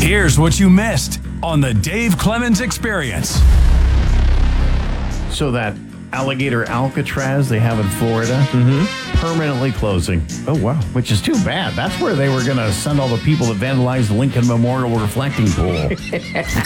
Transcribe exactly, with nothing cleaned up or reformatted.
Here's what you missed on the Dave Clemens Experience. So that alligator Alcatraz they have in Florida, Mm-hmm. permanently closing. Oh, wow. Which is too bad. That's where they were going to send all the people that vandalized the Lincoln Memorial reflecting pool.